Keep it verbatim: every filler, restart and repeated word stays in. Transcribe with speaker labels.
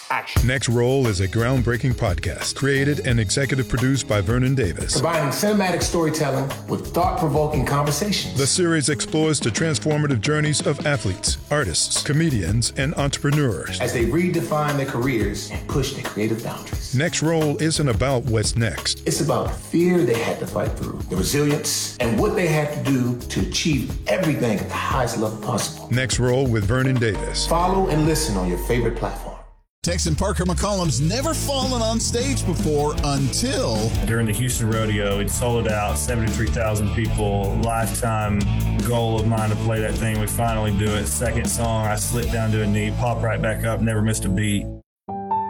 Speaker 1: action.
Speaker 2: Next Roll is a groundbreaking podcast created and executive produced by Vernon Davis.
Speaker 1: Combining cinematic storytelling with thought-provoking conversations.
Speaker 2: The series explores the transformative journeys of athletes, artists, comedians, and entrepreneurs
Speaker 1: as they redefine their careers and push their creative boundaries.
Speaker 2: Next Roll isn't about what's next.
Speaker 1: It's about the fear they had to fight through, the resilience, and what they had to do to achieve everything at the highest level possible.
Speaker 2: Next Roll with Vernon Davis.
Speaker 1: Follow and listen on your favorite platform.
Speaker 3: Texan Parker McCollum's never fallen on stage before until...
Speaker 4: During the Houston Rodeo, it sold out, seventy-three thousand people. Lifetime goal of mine to play that thing. We finally do it. Second song, I slipped down to a knee, popped right back up, never missed a beat.